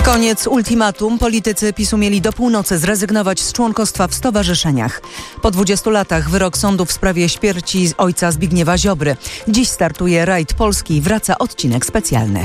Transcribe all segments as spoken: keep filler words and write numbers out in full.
Koniec ultimatum. Politycy PiSu mieli do północy zrezygnować z członkostwa w stowarzyszeniach. Po dwudziestu latach wyrok sądu w sprawie śmierci ojca Zbigniewa Ziobry. Dziś startuje rajd Polski i wraca odcinek specjalny.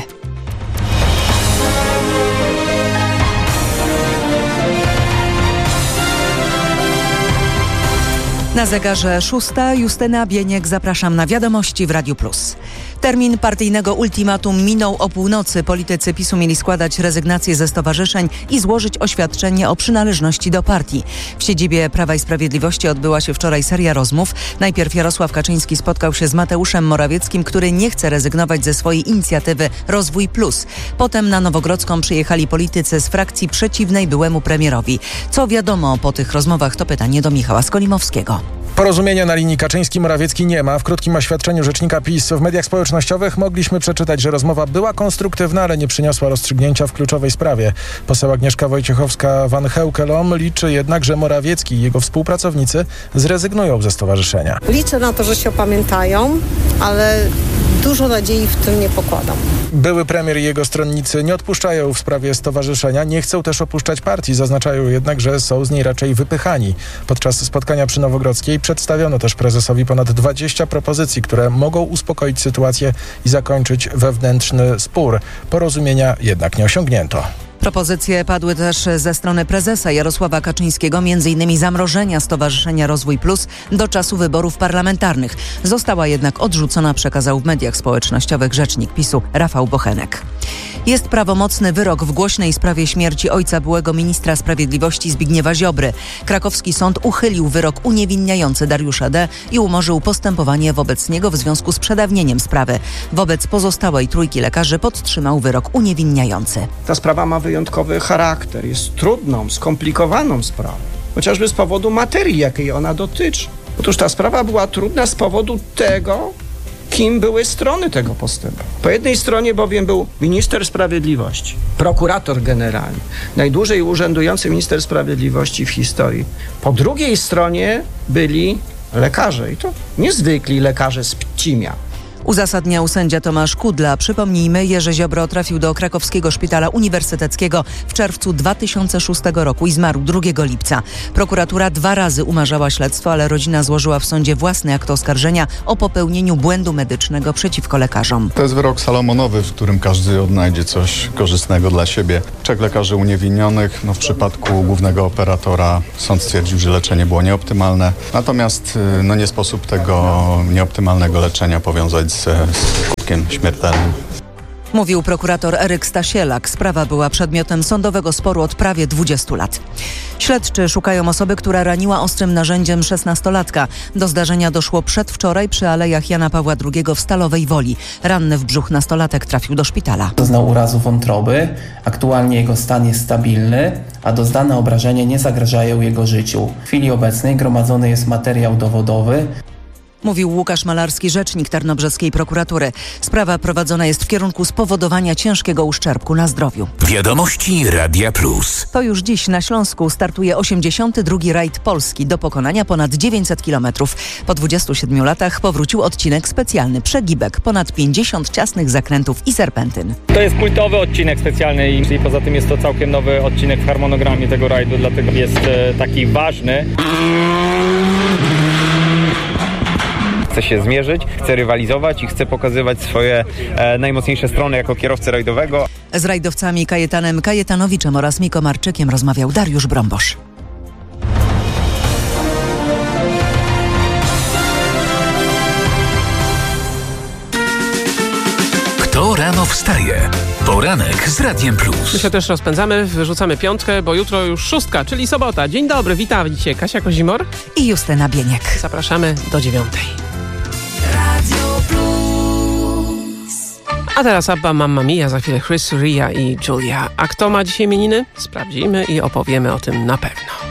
Na zegarze szósta. Justyna Bieniek, zapraszam na wiadomości w Radiu Plus. Termin partyjnego ultimatum minął o północy. Politycy PiSu mieli składać rezygnację ze stowarzyszeń i złożyć oświadczenie o przynależności do partii. W siedzibie Prawa i Sprawiedliwości odbyła się wczoraj seria rozmów. Najpierw Jarosław Kaczyński spotkał się z Mateuszem Morawieckim, który nie chce rezygnować ze swojej inicjatywy Rozwój Plus. Potem na Nowogrodzką przyjechali politycy z frakcji przeciwnej byłemu premierowi. Co wiadomo po tych rozmowach, to pytanie do Michała Skolimowskiego. Porozumienia na linii Kaczyński-Morawiecki nie ma. W krótkim oświadczeniu rzecznika PiS w mediach społecznościowych mogliśmy przeczytać, że rozmowa była konstruktywna, ale nie przyniosła rozstrzygnięcia w kluczowej sprawie. Poseł Agnieszka Wojciechowska-Van Heukelom liczy jednak, że Morawiecki i jego współpracownicy zrezygnują ze stowarzyszenia. Liczę na to, że się opamiętają, ale dużo nadziei w tym nie pokładam. Były premier i jego stronnicy nie odpuszczają w sprawie stowarzyszenia, nie chcą też opuszczać partii. Zaznaczają jednak, że są z niej raczej wypychani. Podczas spotkania przy Nowogrodzkiej przedstawiono też prezesowi ponad dwadzieścia propozycji, które mogą uspokoić sytuację i zakończyć wewnętrzny spór. Porozumienia jednak nie osiągnięto. Propozycje padły też ze strony prezesa Jarosława Kaczyńskiego, między innymi zamrożenia Stowarzyszenia Rozwój Plus do czasu wyborów parlamentarnych. Została jednak odrzucona, przekazał w mediach społecznościowych rzecznik PiSu Rafał Bochenek. Jest prawomocny wyrok w głośnej sprawie śmierci ojca byłego ministra sprawiedliwości Zbigniewa Ziobry. Krakowski sąd uchylił wyrok uniewinniający Dariusza D. i umorzył postępowanie wobec niego w związku z przedawnieniem sprawy. Wobec pozostałej trójki lekarzy podtrzymał wyrok uniewinniający. Ta sprawa ma wyjątkowy charakter, jest trudną, skomplikowaną sprawą, chociażby z powodu materii, jakiej ona dotyczy. Otóż ta sprawa była trudna z powodu tego, kim były strony tego postępu. Po jednej stronie bowiem był minister sprawiedliwości, prokurator generalny, najdłużej urzędujący minister sprawiedliwości w historii. Po drugiej stronie byli lekarze i to niezwykli lekarze z Pcimia. Uzasadniał sędzia Tomasz Kudla. Przypomnijmy, Jerzy Ziobro trafił do krakowskiego szpitala uniwersyteckiego w czerwcu dwa tysiące szóstego roku i zmarł drugiego lipca. Prokuratura dwa razy umarzała śledztwo, ale rodzina złożyła w sądzie własny akt oskarżenia o popełnieniu błędu medycznego przeciwko lekarzom. To jest wyrok salomonowy, w którym każdy odnajdzie coś korzystnego dla siebie. Trzech lekarzy uniewinionych. No w przypadku głównego operatora sąd stwierdził, że leczenie było nieoptymalne. Natomiast no nie sposób tego nieoptymalnego leczenia powiązać z skutkiem śmiertelnym. Mówił prokurator Eryk Stasielak. Sprawa była przedmiotem sądowego sporu od prawie dwudziestu lat. Śledczy szukają osoby, która raniła ostrym narzędziem szesnastolatka. Do zdarzenia doszło przedwczoraj przy Alejach Jana Pawła drugiego w Stalowej Woli. Ranny w brzuch nastolatek trafił do szpitala. Doznał urazu wątroby. Aktualnie jego stan jest stabilny, a doznane obrażenia nie zagrażają jego życiu. W chwili obecnej gromadzony jest materiał dowodowy. Mówił Łukasz Malarski, rzecznik tarnobrzeskiej prokuratury. Sprawa prowadzona jest w kierunku spowodowania ciężkiego uszczerbku na zdrowiu. Wiadomości Radia Plus. To już dziś na Śląsku startuje osiemdziesiąty drugi rajd Polski. Do pokonania ponad dziewięćset kilometrów. Po dwudziestu siedmiu latach powrócił odcinek specjalny. Przegibek, ponad pięćdziesiąt ciasnych zakrętów i serpentyn. To jest kultowy odcinek specjalny i poza tym jest to całkiem nowy odcinek w harmonogramie tego rajdu, dlatego jest taki ważny. Chcę się zmierzyć, chcę rywalizować i chcę pokazywać swoje e, najmocniejsze strony jako kierowcy rajdowego. Z rajdowcami Kajetanem Kajetanowiczem oraz Miko Marczykiem rozmawiał Dariusz Brąbosz. Kto rano wstaje? Poranek z Radiem Plus. My się też rozpędzamy, wyrzucamy piątkę, bo jutro już szóstka, czyli sobota. Dzień dobry, witam dzisiaj Kasia Kozimor i Justyna Bieniek. Zapraszamy do dziewiątej. A teraz Abba, Mamma Mia, za chwilę Chris Ria i Julia. A kto ma dzisiaj imieniny? Sprawdzimy i opowiemy o tym na pewno.